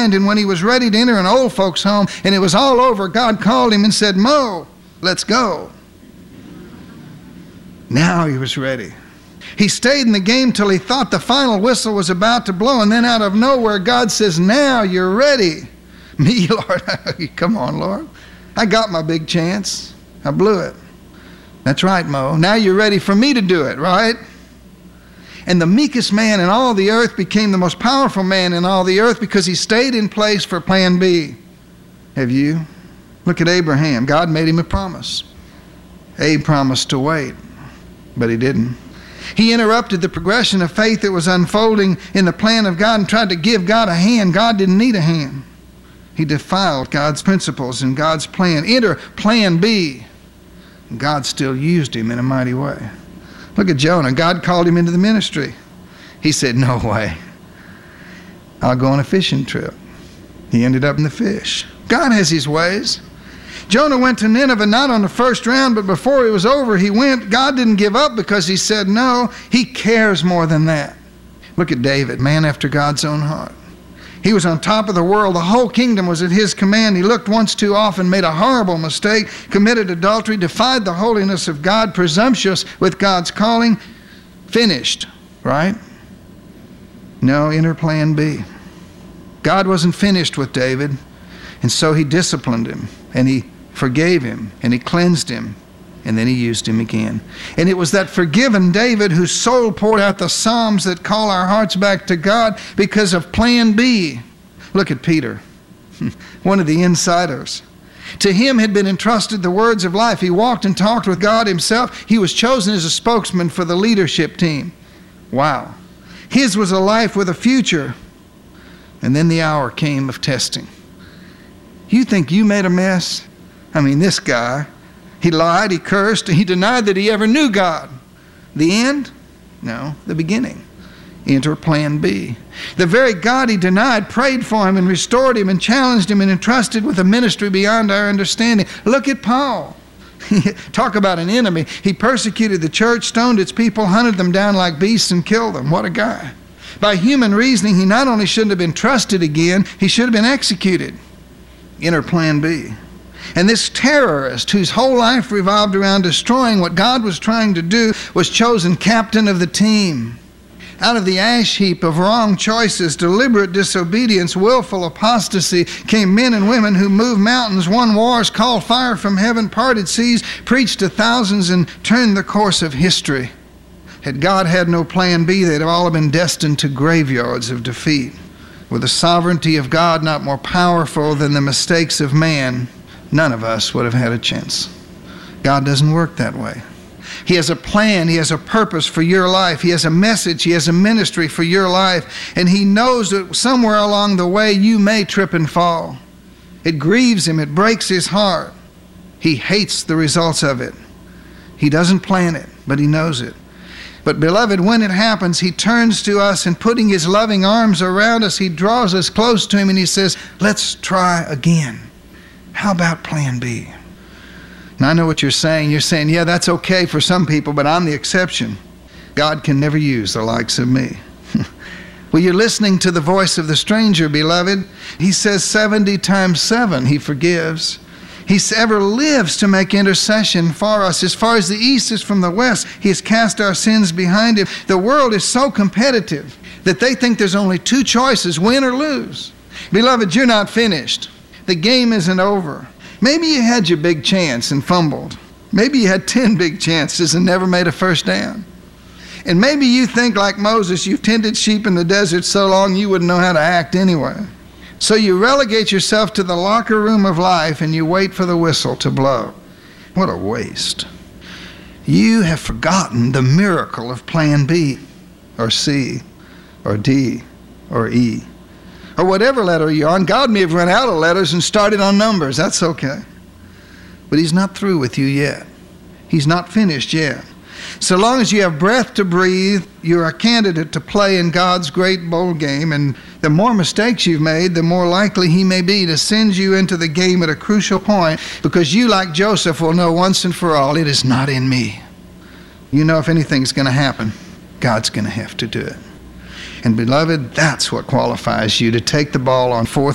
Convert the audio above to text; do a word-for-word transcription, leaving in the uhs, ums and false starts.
behind. And when he was ready to enter an old folks' home and it was all over, God called him and said, Mo, let's go. Now he was ready. He stayed in the game till he thought the final whistle was about to blow, and then out of nowhere, God says, now you're ready. Me, Lord, come on, Lord. I got my big chance. I blew it. That's right, Mo. Now you're ready for me to do it, right? And the meekest man in all the earth became the most powerful man in all the earth because he stayed in place for plan B. Have you? Look at Abraham. God made him a promise. Abe promised to wait, but he didn't. He interrupted the progression of faith that was unfolding in the plan of God and tried to give God a hand. God didn't need a hand. He defiled God's principles and God's plan. Enter plan B. God still used him in a mighty way. Look at Jonah. God called him into the ministry. He said, no way. I'll go on a fishing trip. He ended up in the fish. God has his ways. Jonah went to Nineveh not on the first round, but before it was over, he went. God didn't give up because he said no. He cares more than that. Look at David, man after God's own heart. He was on top of the world. The whole kingdom was at his command. He looked once too often, made a horrible mistake, committed adultery, defied the holiness of God, presumptuous with God's calling. Finished, right? No, enter plan B. God wasn't finished with David, and so he disciplined him, and he forgave him, and he cleansed him, and then he used him again. And it was that forgiven David whose soul poured out the Psalms that call our hearts back to God because of plan B. Look at Peter, one of the insiders. To him had been entrusted the words of life. He walked and talked with God himself. He was chosen as a spokesman for the leadership team. Wow. His was a life with a future. And then the hour came of testing. You think you made a mess? I mean, this guy, he lied, he cursed, he denied that he ever knew God. The end? No, the beginning. Enter plan B. The very God he denied prayed for him and restored him and challenged him and entrusted with a ministry beyond our understanding. Look at Paul. Talk about an enemy. He persecuted the church, stoned its people, hunted them down like beasts and killed them. What a guy. By human reasoning, he not only shouldn't have been trusted again, he should have been executed. Enter plan B. And this terrorist, whose whole life revolved around destroying what God was trying to do, was chosen captain of the team. Out of the ash heap of wrong choices, deliberate disobedience, willful apostasy, came men and women who moved mountains, won wars, called fire from heaven, parted seas, preached to thousands, and turned the course of history. Had God had no plan B, they'd have all been destined to graveyards of defeat. With the sovereignty of God not more powerful than the mistakes of man, none of us would have had a chance. God doesn't work that way. He has a plan. He has a purpose for your life. He has a message. He has a ministry for your life. And he knows that somewhere along the way you may trip and fall. It grieves him. It breaks his heart. He hates the results of it. He doesn't plan it, but he knows it. But beloved, when it happens, he turns to us and putting his loving arms around us, he draws us close to him and he says, let's try again. How about plan B? And I know what you're saying. You're saying, yeah, that's okay for some people, but I'm the exception. God can never use the likes of me. Well, you're listening to the voice of the stranger, beloved. He says seventy times seven he forgives. He ever lives to make intercession for us. As far as the east is from the west, he has cast our sins behind him. The world is so competitive that they think there's only two choices, win or lose. Beloved, you're not finished. The game isn't over. Maybe you had your big chance and fumbled. Maybe you had ten big chances and never made a first down. And maybe you think like Moses, you've tended sheep in the desert so long you wouldn't know how to act anyway. So you relegate yourself to the locker room of life and you wait for the whistle to blow. What a waste. You have forgotten the miracle of plan B or C or D or E. Or whatever letter you're on. God may have run out of letters and started on numbers. That's okay. But he's not through with you yet. He's not finished yet. So long as you have breath to breathe, you're a candidate to play in God's great bowl game. And the more mistakes you've made, the more likely he may be to send you into the game at a crucial point, because you, like Joseph, will know once and for all, it is not in me. You know if anything's going to happen, God's going to have to do it. And beloved, that's what qualifies you to take the ball on fourth